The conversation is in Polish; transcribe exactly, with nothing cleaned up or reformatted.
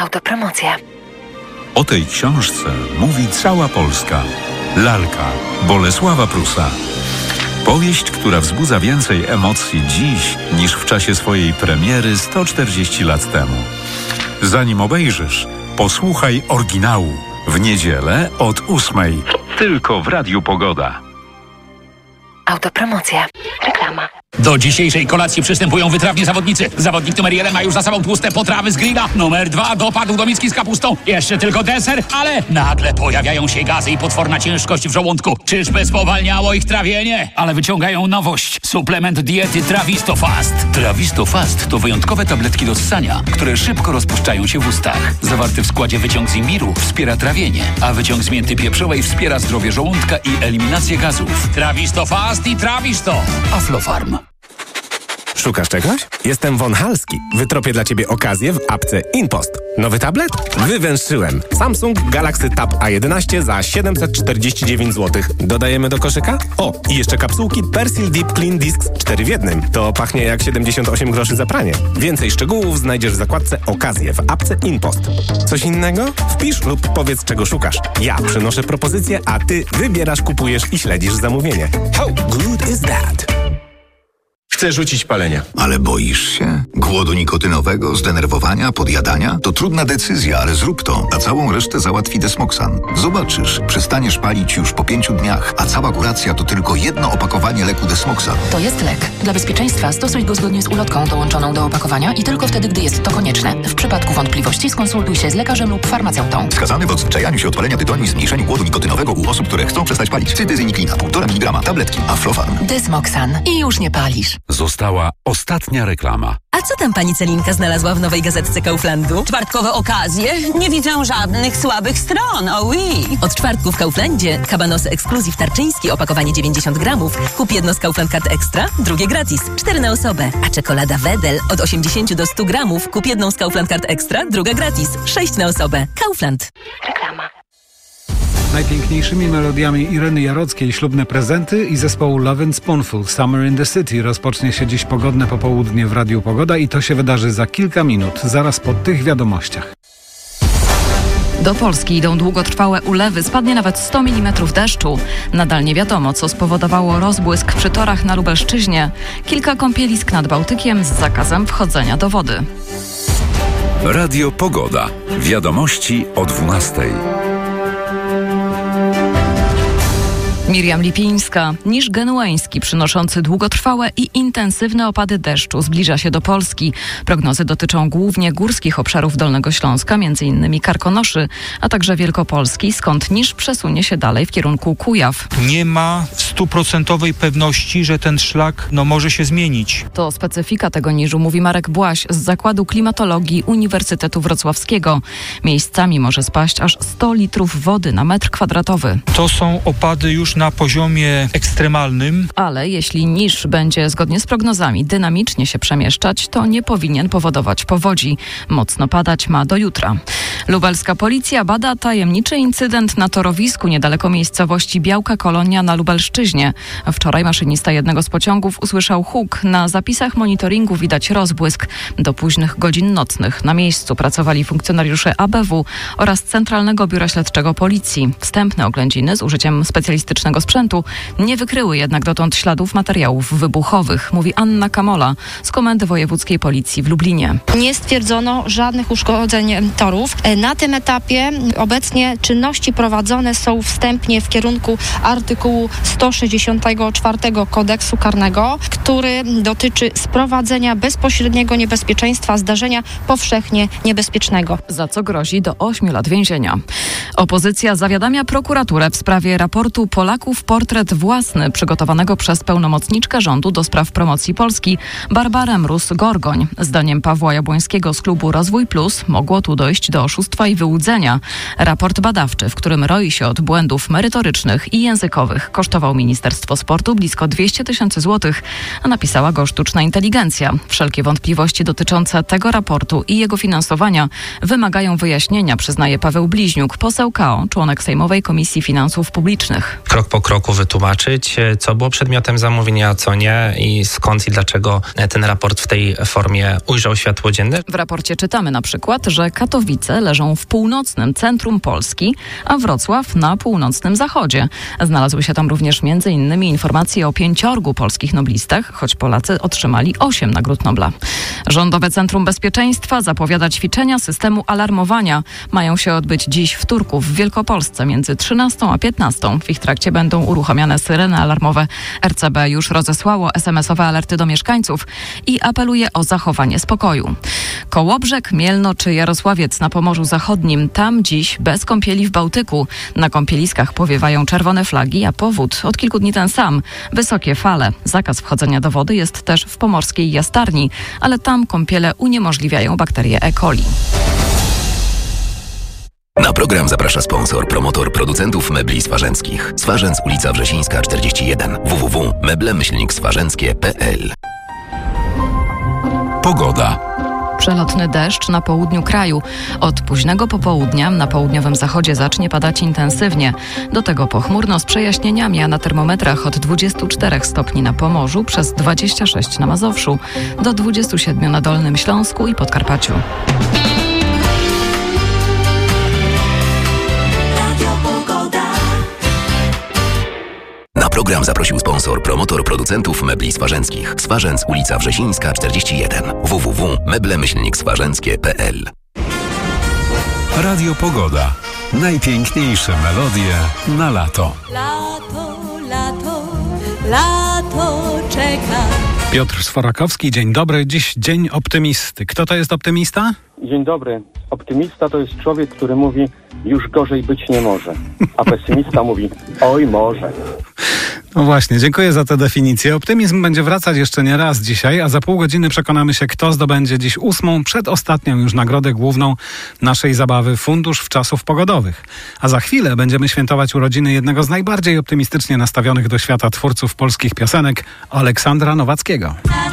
Autopromocja. O tej książce mówi cała Polska. Lalka Bolesława Prusa. Powieść, która wzbudza więcej emocji dziś niż w czasie swojej premiery sto czterdzieści lat temu. Zanim obejrzysz, posłuchaj oryginału. W niedzielę od ósmej. Tylko w Radiu Pogoda. Autopromocja. Reklama. Do dzisiejszej kolacji przystępują wytrawni zawodnicy. Zawodnik numer jeden ma już za sobą tłuste potrawy z grilla. Numer dwa dopadł do miski z kapustą. Jeszcze tylko deser, ale nagle pojawiają się gazy i potworna ciężkość w żołądku. Czyżby spowalniało ich trawienie? Ale wyciągają nowość. Suplement diety Trawisto Fast. Trawisto Fast to wyjątkowe tabletki do ssania, które szybko rozpuszczają się w ustach. Zawarty w składzie wyciąg z imbiru wspiera trawienie, a wyciąg z mięty pieprzowej wspiera zdrowie żołądka i eliminację gazów. Trawisto Fast i Trawisto. Aflofarm. Szukasz czegoś? Jestem Von Halski. Wytropię dla Ciebie okazję w apce InPost. Nowy tablet? Wywęszyłem. Samsung Galaxy Tab A jedenaście za siedemset czterdzieści dziewięć złotych. Dodajemy do koszyka? O, i jeszcze kapsułki Persil Deep Clean Discs cztery w jednym. To pachnie jak siedemdziesiąt osiem groszy za pranie. Więcej szczegółów znajdziesz w zakładce Okazje w apce InPost. Coś innego? Wpisz lub powiedz, czego szukasz. Ja przynoszę propozycję, a Ty wybierasz, kupujesz i śledzisz zamówienie. How good is that? Chcę rzucić palenie. Ale boisz się? Głodu nikotynowego, zdenerwowania, podjadania? To trudna decyzja, ale zrób to, a całą resztę załatwi Desmoxan. Zobaczysz, przestaniesz palić już po pięciu dniach, a cała kuracja to tylko jedno opakowanie leku Desmoxan. To jest lek. Dla bezpieczeństwa stosuj go zgodnie z ulotką dołączoną do opakowania i tylko wtedy, gdy jest to konieczne. W przypadku wątpliwości skonsultuj się z lekarzem lub farmaceutą. Wskazany w odzwyczajaniu się od palenia tytoniu i zmniejszeniu głodu nikotynowego u osób, które chcą przestać palić. Cytyzyniklina, półtora miligrama, tabletki, Aflofarm. Desmoxan. I już nie palisz. Została ostatnia reklama. A co tam pani Celinka znalazła w nowej gazetce Kauflandu? Czwartkowe okazje? Nie widzę żadnych słabych stron, oh oui. Od czwartku w Kauflandzie kabanosy ekskluzyw tarczyński, opakowanie dziewięćdziesiąt gramów. Kup jedno z Kaufland Card Extra, drugie gratis. Cztery na osobę. A czekolada Wedel od osiemdziesiąt do stu gramów. Kup jedną z Kaufland Card Extra, druga gratis. Sześć na osobę. Kaufland. Reklama. Najpiękniejszymi melodiami Ireny Jarockiej ślubne prezenty i zespołu Love and Spoonful Summer in the City rozpocznie się dziś pogodne popołudnie w Radiu Pogoda i to się wydarzy za kilka minut, zaraz po tych wiadomościach. Do Polski idą długotrwałe ulewy, spadnie nawet sto milimetrów deszczu. Nadal nie wiadomo, co spowodowało rozbłysk przy torach na Lubelszczyźnie. Kilka kąpielisk nad Bałtykiem z zakazem wchodzenia do wody. Radio Pogoda. Wiadomości o dwunastej. Miriam Lipińska. Niż genueński przynoszący długotrwałe i intensywne opady deszczu zbliża się do Polski. Prognozy dotyczą głównie górskich obszarów Dolnego Śląska, m.in. Karkonoszy, a także Wielkopolski, skąd niż przesunie się dalej w kierunku Kujaw. Nie ma stuprocentowej pewności, że ten szlak no, może się zmienić. To specyfika tego niżu, mówi Marek Błaś z Zakładu Klimatologii Uniwersytetu Wrocławskiego. Miejscami może spaść aż sto litrów wody na metr kwadratowy. To są opady już na poziomie ekstremalnym. Ale jeśli niż będzie zgodnie z prognozami dynamicznie się przemieszczać, to nie powinien powodować powodzi. Mocno padać ma do jutra. Lubelska policja bada tajemniczy incydent na torowisku niedaleko miejscowości Białka Kolonia na Lubelszczyźnie. Wczoraj maszynista jednego z pociągów usłyszał huk. Na zapisach monitoringu widać rozbłysk. Do późnych godzin nocnych na miejscu pracowali funkcjonariusze A B W oraz Centralnego Biura Śledczego Policji. Wstępne oględziny z użyciem specjalistycznego sprzętu nie wykryły jednak dotąd śladów materiałów wybuchowych, mówi Anna Kamola z Komendy Wojewódzkiej Policji w Lublinie. Nie stwierdzono żadnych uszkodzeń torów. Na tym etapie obecnie czynności prowadzone są wstępnie w kierunku artykułu sto sześćdziesiątego czwartego Kodeksu Karnego, który dotyczy sprowadzenia bezpośredniego niebezpieczeństwa zdarzenia powszechnie niebezpiecznego. Za co grozi do ośmiu lat więzienia. Opozycja zawiadamia prokuraturę w sprawie raportu Polaków Portret Własny przygotowanego przez pełnomocniczkę rządu do spraw promocji Polski Barbarę Mróz-Gorgoń. Zdaniem Pawła Jabłońskiego z klubu Rozwój Plus mogło tu dojść do oszustwa oszustwa i wyłudzenia. Raport badawczy, w którym roi się od błędów merytorycznych i językowych, kosztował Ministerstwo Sportu blisko dwieście tysięcy złotych, a napisała go sztuczna inteligencja. Wszelkie wątpliwości dotyczące tego raportu i jego finansowania wymagają wyjaśnienia, przyznaje Paweł Bliźniuk, poseł K O, członek Sejmowej Komisji Finansów Publicznych. Krok po kroku wytłumaczyć, co było przedmiotem zamówienia, a co nie i skąd i dlaczego ten raport w tej formie ujrzał światło dzienne. W raporcie czytamy na przykład, że Katowice leżą w północnym centrum Polski, a Wrocław na północnym zachodzie. Znalazły się tam również między innymi informacje o pięciorgu polskich noblistach, choć Polacy otrzymali osiem nagród Nobla. Rządowe Centrum Bezpieczeństwa zapowiada ćwiczenia systemu alarmowania. Mają się odbyć dziś w Turku w Wielkopolsce między trzynastą a piętnastą. W ich trakcie będą uruchamiane syreny alarmowe. R C B już rozesłało es em esowe alerty do mieszkańców i apeluje o zachowanie spokoju. Kołobrzeg, Mielno czy Jarosławiec na Pomorzu Zachodnim. Tam dziś bez kąpieli w Bałtyku. Na kąpieliskach powiewają czerwone flagi, a powód od kilku dni ten sam. Wysokie fale. Zakaz wchodzenia do wody jest też w pomorskiej Jastarni, ale tam kąpiele uniemożliwiają bakterie E. coli. Na program zaprasza sponsor, promotor producentów mebli swarzęckich. Swarzędz, ulica Wrzesińska czterdzieści jeden. w w w kropka meble myślnik swarzęckie kropka p l. Pogoda. Przelotny deszcz na południu kraju. Od późnego popołudnia na południowym zachodzie zacznie padać intensywnie. Do tego pochmurno z przejaśnieniami, a na termometrach od dwudziestu czterech stopni na Pomorzu, przez dwadzieścia sześć na Mazowszu, do dwudziestu siedmiu na Dolnym Śląsku i Podkarpaciu. Na program zaprosił sponsor, promotor producentów mebli swarzęckich. Swarzędz, ulica Wrzesińska czterdzieści jeden. w w w kropka meble myślnik swarzęckie kropka p l. Radio Pogoda. Najpiękniejsze melodie na lato. Lato, lato, lato czeka. Piotr Sforakowski, dzień dobry. Dziś dzień optymisty. Kto to jest optymista? Dzień dobry. Optymista to jest człowiek, który mówi, już gorzej być nie może. A pesymista mówi, oj może. No właśnie, dziękuję za tę definicję. Optymizm będzie wracać jeszcze nie raz dzisiaj, a za pół godziny przekonamy się, kto zdobędzie dziś ósmą, przedostatnią już nagrodę główną naszej zabawy Fundusz Wczasów Pogodowych. A za chwilę będziemy świętować urodziny jednego z najbardziej optymistycznie nastawionych do świata twórców polskich piosenek, Aleksandra Nowackiego.